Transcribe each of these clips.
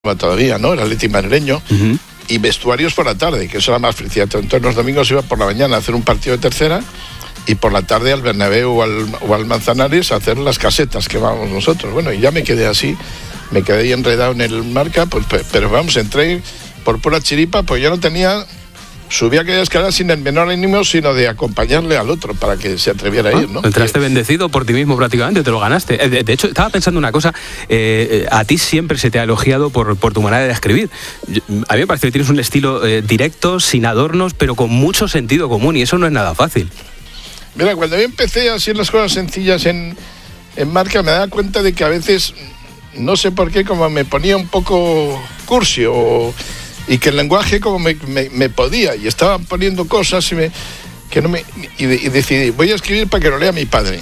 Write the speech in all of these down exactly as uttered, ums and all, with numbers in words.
bueno, todavía, ¿no? El Athletic madrileño. Uh-huh. Y vestuarios por la tarde, que eso era más felicidad. Entonces los domingos iba por la mañana a hacer un partido de tercera y por la tarde al Bernabéu o al, o al Manzanares a hacer las casetas que vamos nosotros. Bueno, y ya me quedé así, me quedé ahí enredado en el Marca, pues, pero vamos, entré por pura chiripa, pues yo no tenía... Subí aquella escalera sin el menor ánimo, sino de acompañarle al otro para que se atreviera a ir, ¿no? Entraste bendecido por ti mismo prácticamente, te lo ganaste. De, de hecho, estaba pensando una cosa, eh, a ti siempre se te ha elogiado por, por tu manera de escribir. A mí me parece que tienes un estilo eh, directo, sin adornos, pero con mucho sentido común, y eso no es nada fácil. Mira, cuando yo empecé a hacer las cosas sencillas en, en Marca, me daba cuenta de que a veces, no sé por qué, como me ponía un poco cursi o... y que el lenguaje como me, me, me podía, y estaban poniendo cosas y, me, que no me, y, de, y decidí, voy a escribir para que lo lea mi padre,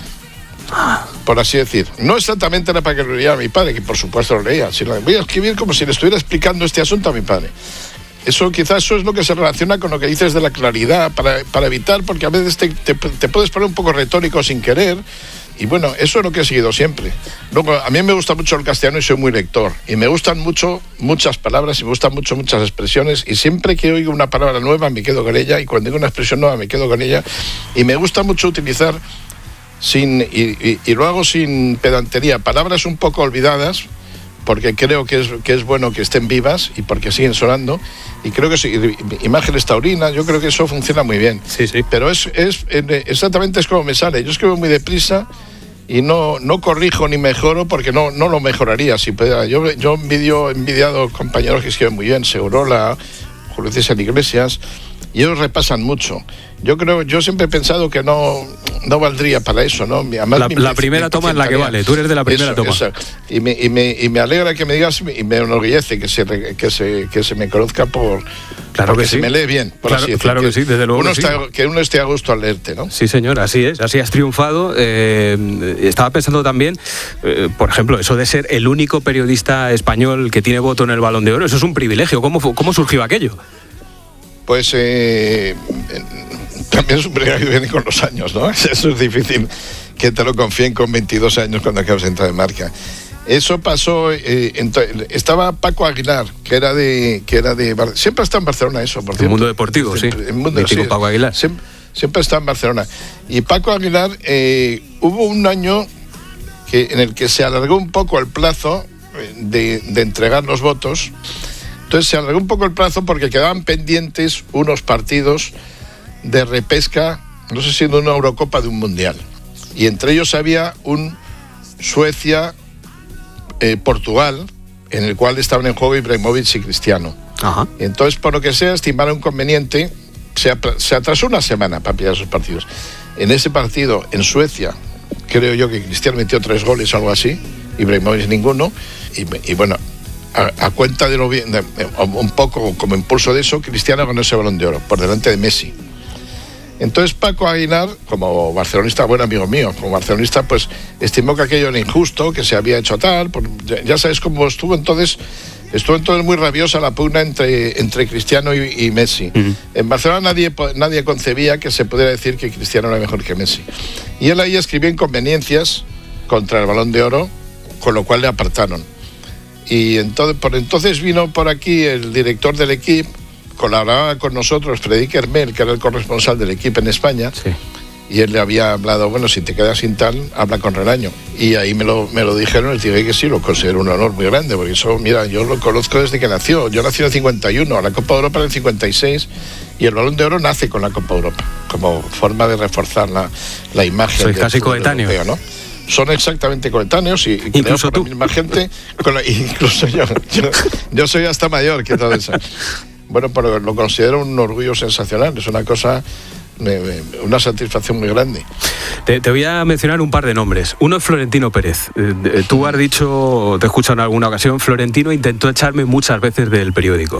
por así decir. No exactamente era para que lo lea mi padre, que por supuesto lo leía, sino voy a escribir como si le estuviera explicando este asunto a mi padre. Eso quizás eso es lo que se relaciona con lo que dices de la claridad, para, para evitar, porque a veces te, te, te puedes poner un poco retórico sin querer. Y bueno, eso es lo que he seguido siempre. Luego, a mí me gusta mucho el castellano y soy muy lector. Y me gustan mucho muchas palabras y me gustan mucho muchas expresiones. Y siempre que oigo una palabra nueva me quedo con ella. Y cuando digo una expresión nueva me quedo con ella. Y me gusta mucho utilizar, sin y, y, y lo hago sin pedantería, palabras un poco olvidadas, porque creo que es, que es bueno que estén vivas y porque siguen sonando. Y creo que sí, imágenes taurinas, yo creo que eso funciona muy bien. Sí, sí. Pero es, es exactamente es como me sale. Yo escribo muy deprisa y no, no corrijo ni mejoro porque no, no lo mejoraría si pudiera. Yo, yo envidio, he envidiado compañeros que escriben muy bien, Segurola, Julio César Iglesias, y ellos repasan mucho. Yo creo, yo siempre he pensado que no, no valdría para eso, ¿no? Además, la, mi, la primera mi, toma es la que vale, tú eres de la primera eso, toma. Eso. Y, me, y, me, y me alegra que me digas y me enorgullece que se, que se, que se me conozca por... Claro porque que se sí. me lee bien, por claro, así decirlo. Claro que sí, desde luego uno que, está, sí. que uno esté a gusto al leerte, ¿no? Sí, señor, así es, así has triunfado. Eh, estaba pensando también, eh, por ejemplo, eso de ser el único periodista español que tiene voto en el Balón de Oro, eso es un privilegio. ¿Cómo, cómo surgió aquello? Pues eh, también es un privilegio que viene con los años, ¿no? Eso es difícil que te lo confíen con veintidós años cuando acabas de entrar en Marca. Eso pasó, eh, ent- estaba Paco Aguilar, que era de, que era de, Bar- siempre está en Barcelona eso, por cierto. El mundo deportivo, sí. El mundo, sí, Paco Aguilar. Siempre, siempre está en Barcelona. Y Paco Aguilar, eh, hubo un año que, en el que se alargó un poco el plazo de, de entregar los votos. Entonces se alargó un poco el plazo porque quedaban pendientes unos partidos de repesca, no sé si de una Eurocopa, de un Mundial. Y entre ellos había un Suecia... Eh, Portugal, en el cual estaban en juego Ibrahimovic y Cristiano. Ajá. Entonces, por lo que sea, estimaron conveniente, se, se atrasó una semana para pillar esos partidos. En ese partido, en Suecia, creo yo que Cristiano metió tres goles o algo así, Ibrahimovic ninguno, y, y bueno, a, a cuenta de lo bien, de, un poco como impulso de eso, Cristiano ganó ese Balón de Oro, por delante de Messi. Entonces Paco Aguilar, como barcelonista, buen amigo mío, como barcelonista, pues estimó que aquello era injusto, que se había hecho tal, por, ya, ya sabes cómo estuvo entonces, estuvo entonces muy rabiosa la pugna entre, entre Cristiano y, y Messi. Uh-huh. En Barcelona nadie, nadie concebía que se pudiera decir que Cristiano era mejor que Messi. Y él ahí escribió inconveniencias contra el Balón de Oro, con lo cual le apartaron. Y entonces, por entonces vino por aquí el director del equipo, colaboraba con nosotros Frederic Hermel, que era el corresponsal del equipo en España, sí. Y él le había hablado, bueno, si te quedas sin tal, habla con Relaño. Y ahí me lo, me lo dijeron, y dije que sí, lo considero un honor muy grande, porque eso, mira, yo lo conozco desde que nació. Yo nací en el cincuenta y uno, la Copa de Europa en el cincuenta y seis, y el Balón de Oro nace con la Copa de Europa, como forma de reforzar la, la imagen. Soy casi coetáneo, europeo, ¿no? Son exactamente coetáneos y, y incluso tú. La misma gente, con la, incluso yo, yo, yo soy hasta mayor que todo eso. Bueno, pero lo considero un orgullo sensacional, es una cosa, una satisfacción muy grande. Te, te voy a mencionar un par de nombres. Uno es Florentino Pérez. Eh, tú has dicho, te he escuchado en alguna ocasión, Florentino intentó echarme muchas veces del periódico.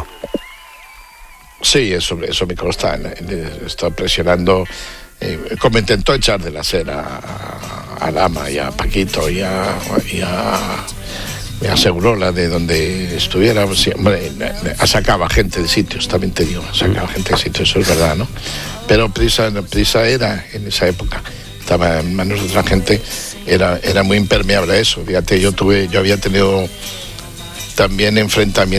Sí, eso, eso me consta. Está presionando, eh, como intentó echar de la SER a, a Lama y a Paquito y a... Y a me aseguró la de donde estuviera, sí, hombre, sacaba gente de sitios, también te digo, sacaba gente de sitios, eso es verdad, ¿no? Pero Prisa, Prisa era, en esa época, estaba en manos de otra gente, era, era muy impermeable a eso. Fíjate, yo tuve, yo había tenido también enfrentamientos